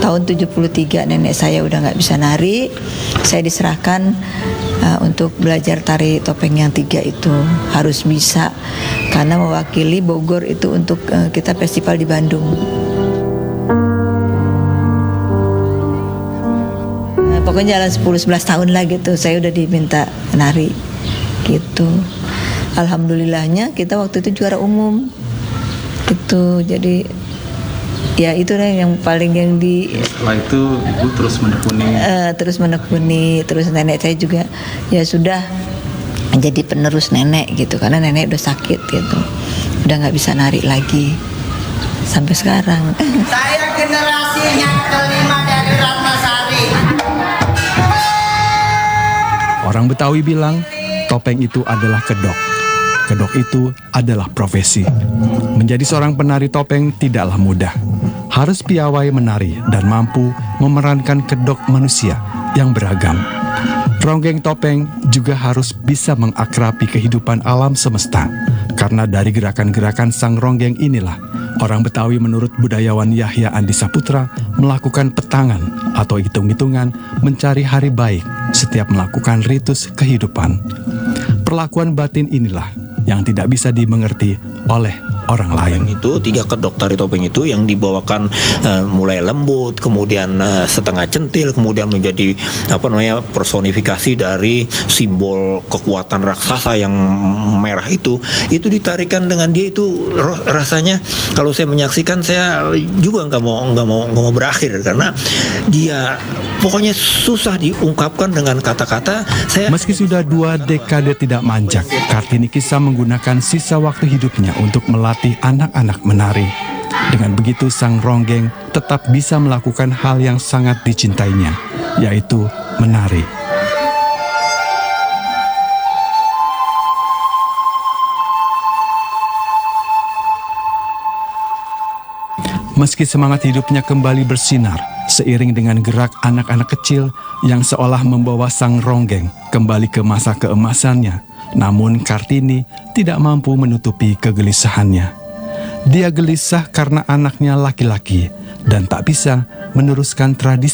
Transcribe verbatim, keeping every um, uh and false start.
tahun tujuh puluh tiga nenek saya udah nggak bisa nari. Saya diserahkan uh, untuk belajar tari topeng yang tiga itu, harus bisa karena mewakili Bogor itu untuk uh, kita festival di Bandung. Uh, pokoknya jalan sepuluh sebelas tahun lah gitu, saya udah diminta nari gitu. Alhamdulillahnya kita waktu itu juara umum gitu, jadi ya itu yang paling yang di. Setelah itu ibu terus menekuni. Uh, terus menekuni, terus nenek saya juga ya sudah menjadi penerus nenek gitu, karena nenek udah sakit gitu, udah nggak bisa nari lagi sampai sekarang. Saya generasi yang kelima dari Ratnasari. Orang Betawi bilang topeng itu adalah kedok. Kedok itu adalah profesi. Menjadi seorang penari topeng tidaklah mudah. Harus piawai menari dan mampu memerankan kedok manusia yang beragam. Ronggeng topeng juga harus bisa mengakrabi kehidupan alam semesta. Karena dari gerakan-gerakan sang ronggeng inilah, orang Betawi menurut budayawan Yahya Andi Saputra melakukan petangan atau hitung-hitungan mencari hari baik setiap melakukan ritus kehidupan. Perlakuan batin inilah yang tidak bisa dimengerti oleh orang lain. Itu tiga kedok tari topeng itu yang dibawakan uh, mulai lembut, kemudian uh, setengah centil, kemudian menjadi apa namanya personifikasi dari simbol kekuatan raksasa yang merah itu. Itu ditarikan dengan dia itu rasanya kalau saya menyaksikan saya juga nggak mau nggak mau nggak mau berakhir karena dia pokoknya susah diungkapkan dengan kata-kata. Saya meski sudah dua dekade tidak manjak, Kartini Kisah menggunakan sisa waktu hidupnya untuk melatih anak-anak menari. Dengan begitu sang ronggeng tetap bisa melakukan hal yang sangat dicintainya, yaitu menari. Meski semangat hidupnya kembali bersinar, seiring dengan gerak anak-anak kecil yang seolah membawa sang ronggeng kembali ke masa keemasannya, namun Kartini tidak mampu menutupi kegelisahannya. Dia gelisah karena anaknya laki-laki dan tak bisa meneruskan tradisi